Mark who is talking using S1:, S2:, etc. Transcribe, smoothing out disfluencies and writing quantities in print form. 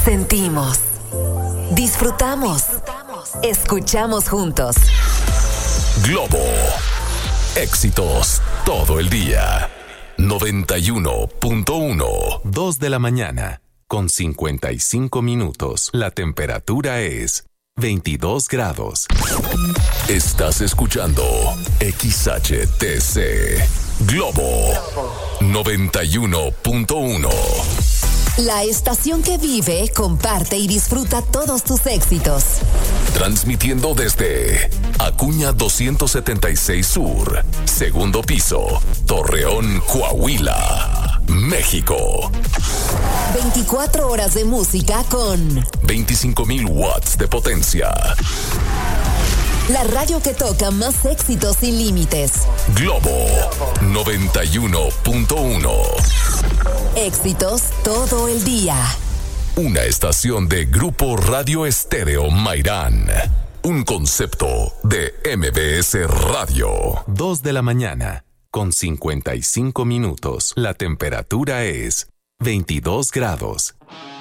S1: Sentimos, disfrutamos, escuchamos juntos.
S2: Globo. Éxitos todo el día. 91.1.
S3: 2 de la mañana, con 55 minutos. La temperatura es 22 grados.
S2: Estás escuchando XHTC. Globo 91.1.
S1: La estación que vive, comparte y disfruta todos tus éxitos.
S2: Transmitiendo desde Acuña 276 Sur, segundo piso, Torreón, Coahuila, México.
S1: 24 horas de música con
S2: 25,000 watts de potencia.
S1: La radio que toca más éxitos sin límites.
S2: Globo 91.1.
S1: Éxitos todo el día.
S2: Una estación de Grupo Radio Estéreo Mairán. Un concepto de MBS Radio.
S3: 2 de la mañana, con 55 minutos. La temperatura es 22 grados.